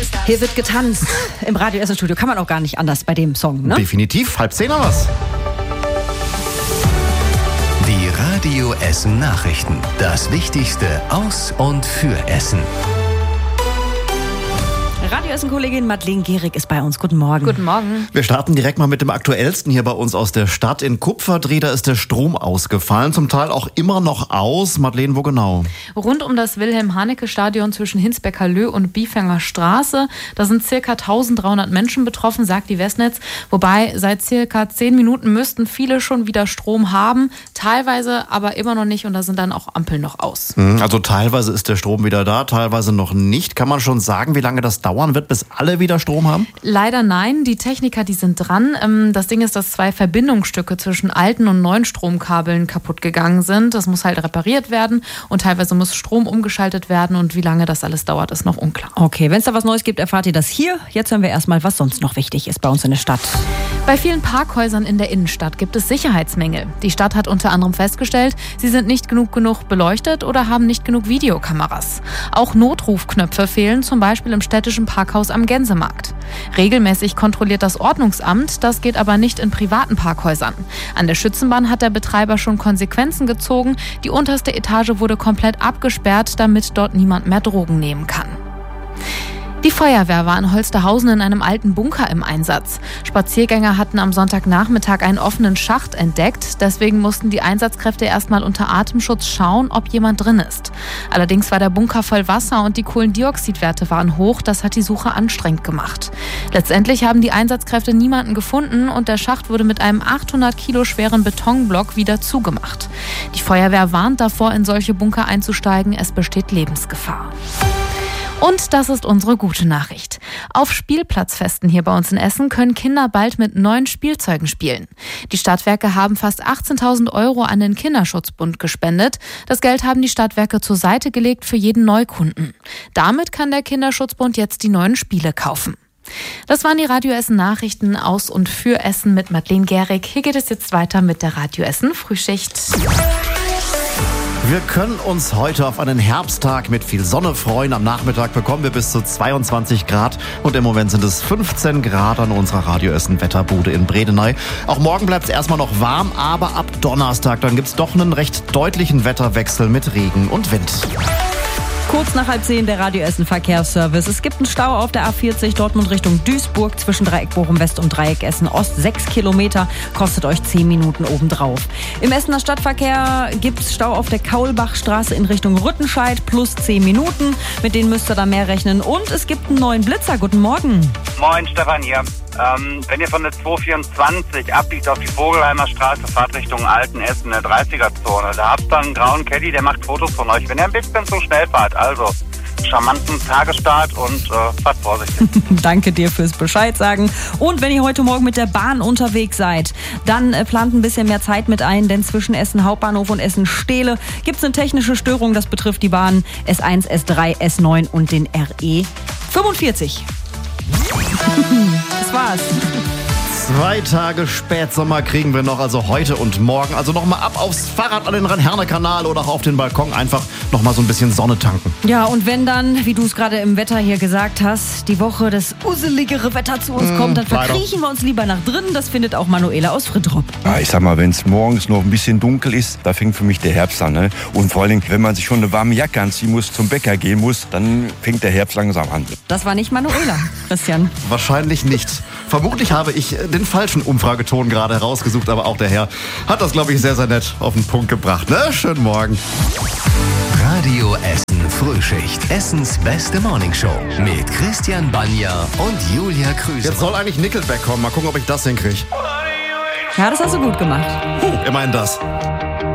Hier wird getanzt. Im Radio Essen Studio kann man auch gar nicht anders bei dem Song, ne? Definitiv, 9:30 oder was? Die Radio Essen Nachrichten. Das Wichtigste aus und für Essen. Radio Essen-Kollegin Madeleine Gehrig ist bei uns. Guten Morgen. Guten Morgen. Wir starten direkt mal mit dem Aktuellsten hier bei uns aus der Stadt. In Kupferdreh, da ist der Strom ausgefallen, zum Teil auch immer noch aus. Madeleine, wo genau? Rund um das Wilhelm-Hanecke-Stadion zwischen Hinsbecker-Löh und Biefernger Straße. Da sind ca. 1300 Menschen betroffen, sagt die Westnetz. Wobei seit ca. 10 Minuten müssten viele schon wieder Strom haben. Teilweise aber immer noch nicht und da sind dann auch Ampeln noch aus. Also teilweise ist der Strom wieder da, teilweise noch nicht. Kann man schon sagen, wie lange das dauern wird, bis alle wieder Strom haben? Leider nein. Die Techniker, die sind dran. Das Ding ist, dass 2 Verbindungsstücke zwischen alten und neuen Stromkabeln kaputt gegangen sind. Das muss halt repariert werden und teilweise muss Strom umgeschaltet werden und wie lange das alles dauert, ist noch unklar. Okay, wenn es da was Neues gibt, erfahrt ihr das hier. Jetzt hören wir erstmal, was sonst noch wichtig ist bei uns in der Stadt. Bei vielen Parkhäusern in der Innenstadt gibt es Sicherheitsmängel. Die Stadt hat unter anderem festgestellt, sie sind nicht genug beleuchtet oder haben nicht genug Videokameras. Auch Notrufknöpfe fehlen, zum Beispiel im städtischen Parkhaus am Gänsemarkt. Regelmäßig kontrolliert das Ordnungsamt, das geht aber nicht in privaten Parkhäusern. An der Schützenbahn hat der Betreiber schon Konsequenzen gezogen. Die unterste Etage wurde komplett abgesperrt, damit dort niemand mehr Drogen nehmen kann. Die Feuerwehr war in Holsterhausen in einem alten Bunker im Einsatz. Spaziergänger hatten am Sonntagnachmittag einen offenen Schacht entdeckt. Deswegen mussten die Einsatzkräfte erstmal unter Atemschutz schauen, ob jemand drin ist. Allerdings war der Bunker voll Wasser und die Kohlendioxidwerte waren hoch. Das hat die Suche anstrengend gemacht. Letztendlich haben die Einsatzkräfte niemanden gefunden und der Schacht wurde mit einem 800 Kilo schweren Betonblock wieder zugemacht. Die Feuerwehr warnt davor, in solche Bunker einzusteigen. Es besteht Lebensgefahr. Und das ist unsere gute Nachricht. Auf Spielplatzfesten hier bei uns in Essen können Kinder bald mit neuen Spielzeugen spielen. Die Stadtwerke haben fast 18.000 € an den Kinderschutzbund gespendet. Das Geld haben die Stadtwerke zur Seite gelegt für jeden Neukunden. Damit kann der Kinderschutzbund jetzt die neuen Spiele kaufen. Das waren die Radio Essen Nachrichten aus und für Essen mit Madeleine Gehrig. Hier geht es jetzt weiter mit der Radio Essen Frühschicht. Wir können uns heute auf einen Herbsttag mit viel Sonne freuen. Am Nachmittag bekommen wir bis zu 22 Grad und im Moment sind es 15 Grad an unserer Radio Essen Wetterbude in Bredeney. Auch morgen bleibt es erstmal noch warm, aber ab Donnerstag dann gibt es doch einen recht deutlichen Wetterwechsel mit Regen und Wind. Kurz nach 9:30 der Radio Essen Verkehrsservice. Es gibt einen Stau auf der A40 Dortmund Richtung Duisburg zwischen Dreieck Bochum West und Dreieck Essen Ost. 6 Kilometer, kostet euch 10 Minuten obendrauf. Im Essener Stadtverkehr gibt es Stau auf der Kaulbachstraße in Richtung Rüttenscheid plus 10 Minuten. Mit denen müsst ihr da mehr rechnen. Und es gibt einen neuen Blitzer. Guten Morgen. Moin, Stefan hier. Wenn ihr von der 224 abbiegt auf die Vogelheimer Straße, fahrt Richtung Altenessen, in der 30er-Zone. Da habt ihr einen grauen Caddy, der macht Fotos von euch, wenn ihr ein bisschen zu schnell fahrt. Also, charmanten Tagesstart und fahrt vorsichtig. Danke dir fürs Bescheid sagen. Und wenn ihr heute Morgen mit der Bahn unterwegs seid, dann plant ein bisschen mehr Zeit mit ein, denn zwischen Essen Hauptbahnhof und Essen Stehle gibt es eine technische Störung. Das betrifft die Bahn S1, S3, S9 und den RE 45. Das war's. 2 Tage Spätsommer kriegen wir noch, also heute und morgen. Also nochmal ab aufs Fahrrad an den Rhein-Herne-Kanal oder auch auf den Balkon. Einfach nochmal so ein bisschen Sonne tanken. Ja, und wenn dann, wie du es gerade im Wetter hier gesagt hast, die Woche das useligere Wetter zu uns kommt, dann verkriechen wir uns lieber nach drinnen. Das findet auch Manuela aus Frittrop. Ja, ich sag mal, wenn es morgens noch ein bisschen dunkel ist, da fängt für mich der Herbst an. Ne? Und vor allen Dingen, wenn man sich schon eine warme Jacke anziehen muss, zum Bäcker gehen muss, dann fängt der Herbst langsam an. Das war nicht Manuela, Christian. Wahrscheinlich nicht. Vermutlich habe ich den falschen Umfrageton gerade herausgesucht, aber auch der Herr hat das, glaube ich, sehr, sehr nett auf den Punkt gebracht. Ne? Schönen Morgen. Radio Essen Frühschicht. Essens beste Morningshow. Mit Christian Banja und Julia Krüser. Jetzt soll eigentlich Nickelback kommen. Mal gucken, ob ich das hinkriege. Ja, das hast du gut gemacht. Immerhin das.